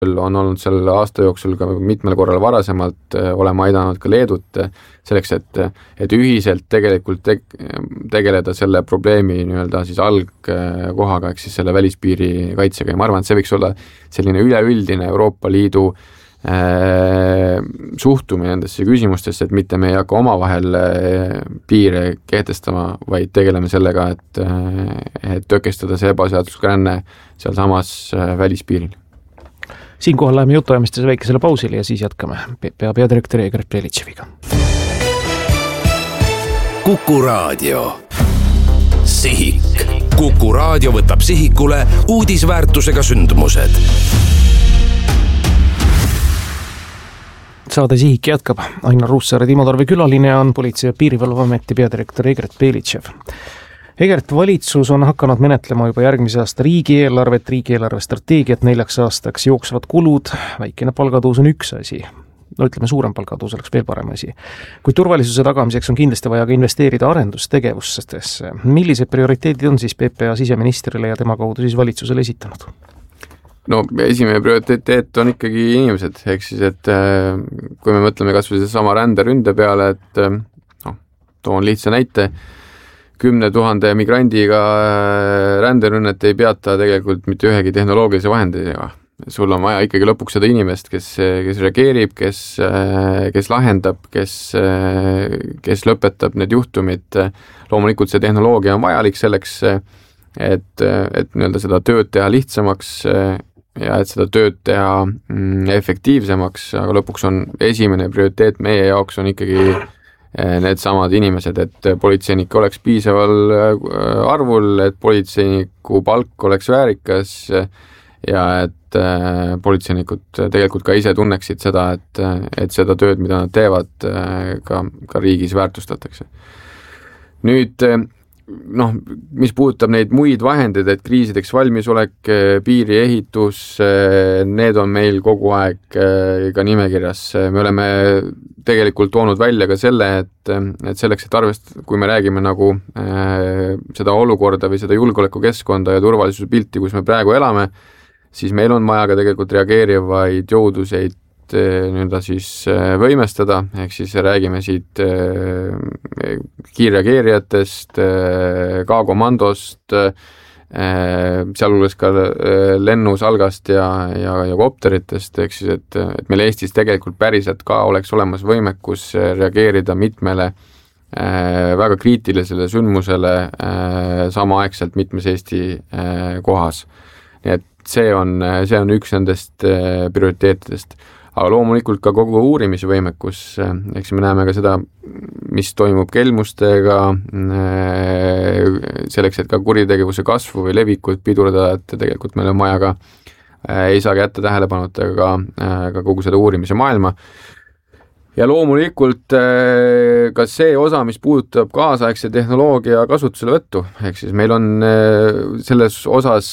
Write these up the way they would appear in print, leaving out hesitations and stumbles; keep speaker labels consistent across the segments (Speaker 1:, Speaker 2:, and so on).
Speaker 1: on olnud seal aasta jooksul ka mitmel korral varasemalt, oleme aidanud ka Leedut selleks, et ühiselt tegelikult tegeleda selle probleemi nii-öelda siis algkohaga, ehk siis selle välispiiri kaitsega, ja ma arvan, et see võiks olla selline üleüldine Euroopa Liidu suhtumine nendesse küsimustesse, et mitte me ei hakka omavahel piire kehtestama, vaid tegeleme sellega, et tõkestada see ebaseaduslik ränne seal samas välispiiril.
Speaker 2: Siinkohal läheme jutuajamistes väikesele pausile ja siis jätkame peadirektori Egert Belitševiga.
Speaker 3: Kuku Raadio. Sihik. Kuku Raadio võtab sihikule uudisväärtusega sündmused.
Speaker 2: Saade Sihik jätkab. Ainar Ruussaare Timo Tarve külaline on Politsei- ja Piirivalveameti peadirektor Egert Belitšev. Egert, valitsus on hakanud menetlema juba järgmise aasta riigieelarvet, riigieelarve strateegiat 4 aastaks, jooksvad kulud, väikene palgatõus on üks asi. No ütleme, suurem palgatõus oleks veel parem asi. Kuid turvalisuse tagamiseks on kindlasti vaja ka investeerida arendustegevustesse. Millised prioriteedid on siis PPA siseministrile ja tema kaudu siis valitsusele esitanud?
Speaker 1: No esimene prioriteet on ikkagi inimesed, ehk siis, et kui me mõtleme kas või sama ränderünde peale, et toon lihtsa näite, 10 000 migrandiga ränderünnet ei peata tegelikult mitte ühegi tehnoloogilise vahendiga. Sul on vaja ikkagi lõpuks seda inimest, kes reageerib, kes lahendab, kes lõpetab need juhtumid. Loomulikult see tehnoloogia on vajalik selleks, et nii-öelda seda tööd teha lihtsamaks ja et seda tööd teha efektiivsemaks, aga lõpuks on esimene prioriteet meie jaoks on ikkagi need samad inimesed, et politseinik oleks piisaval arvul, et politseiniku palk oleks väärikas ja et politseinikud tegelikult ka ise tunneksid seda, et seda tööd, mida nad teevad, ka riigis väärtustatakse. Nüüd, mis puudutab neid muid vahendeid, et kriisideks valmisolek, piiri ehitus, need on meil kogu aeg ka nimekirjas. Me oleme tegelikult toonud välja ka selle, et selleks, et kui me räägime nagu seda olukorda või seda julgeolekukeskkonda ja turvalisuse pilti, kus me praegu elame, siis meil on vaja ka tegelikult reageerivaid jõuduseid nii-öelda siis võimestada, ehk siis räägime siit kiirreageerijatest, K-komandost, sealhulgas ka lennusalgast ja kopteritest, ehk siis, et meil Eestis tegelikult päriselt ka oleks olemas võimekus reageerida mitmele väga kriitilisele sündmusele samaaegselt mitmes Eesti kohas. Nii et see on üks nendest prioriteetidest. Aga loomulikult ka kogu uurimisvõimekus, eks me näeme ka seda, mis toimub kelmustega, selleks, et ka kuritegevuse kasvu või levikut pidurdada, et tegelikult meil on vaja ka, ei saa jätta tähelepanuta ka kogu seda uurimise maailma. Ja loomulikult ka see osa, mis puudutab kaasaegse tehnoloogia kasutuselevõttu, ehk siis meil on selles osas,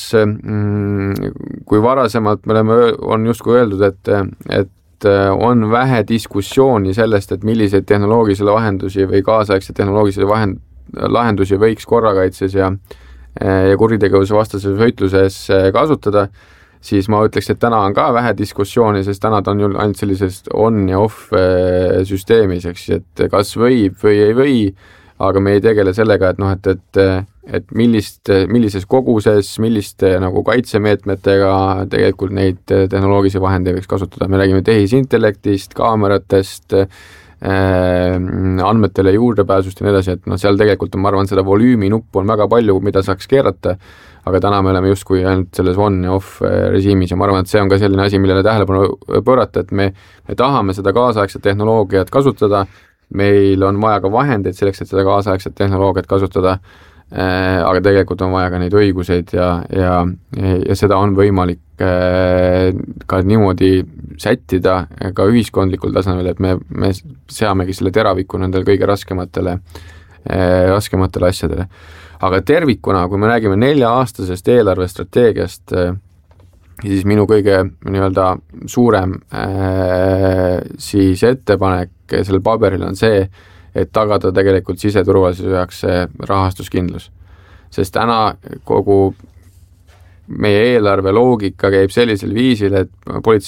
Speaker 1: kui varasemalt on justkui öeldud, et on vähe diskussiooni sellest, et milliseid tehnoloogilisi lahendusi või kaasaegse tehnoloogilisi lahendusi võiks korrakaitses ja kuritegevuse vastases võitluses kasutada, siis ma ütleks, et täna on ka vähe diskussiooni, sest täna on ju ainult sellisest on ja off süsteemis, et kas võib või ei või, aga me ei tegele sellega, et millises koguses, milliste nagu kaitsemeetmetega tegelikult neid tehnoloogilisi vahendeid võiks kasutada. Me räägime tehisintellektist, kaameratest, andmetele juurdepääsust ja nii edasi, et seal tegelikult on, ma arvan, seda volüümi nuppu on väga palju, mida saaks keerata, aga täna me oleme justkui ainult selles on ja off režiimis ja ma arvan, et see on ka selline asi, millele tähelepanu pöörata, et me tahame seda kaasaegset tehnoloogiat kasutada, meil on vaja ka vahendeid selleks, et seda kaasaegset tehnoloogiat kasutada, aga tegelikult on vaja ka neid õiguseid ja seda on võimalik ka niimoodi sättida ka ühiskondlikul tasemel, et me seamegi selle teraviku nendel kõige raskematele asjadele. Aga tervikuna, kui me räägime 4-aastasest eelarvestrateegiast, siis minu kõige nii-öelda suurem siis ettepanek sellel paberil on see, et tagada tegelikult siseturvalisuse jaoks see rahastuskindlus. Sest täna kogu meie eelarve loogika käib sellisel viisil, et politsei